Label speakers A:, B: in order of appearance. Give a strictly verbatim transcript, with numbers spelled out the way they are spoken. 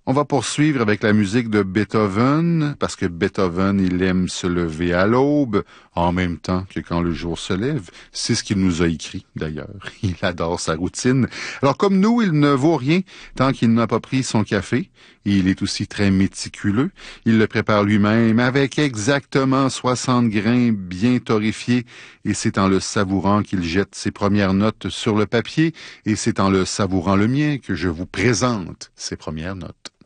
A: On va poursuivre avec la musique de Beethoven, parce que Beethoven, il aime se lever à l'aube, en même temps que quand le jour se lève. C'est ce qu'il nous a écrit, d'ailleurs. Il adore sa routine. Alors, comme nous, il ne vaut rien tant qu'il n'a pas pris son café. Et il est aussi très méticuleux. Il le prépare lui-même avec exactement soixante grains bien torréfiés. Et c'est en le savourant qu'il jette ses premières notes sur le papier. Et c'est en le savourant le mien que je vous présente ses premières notes.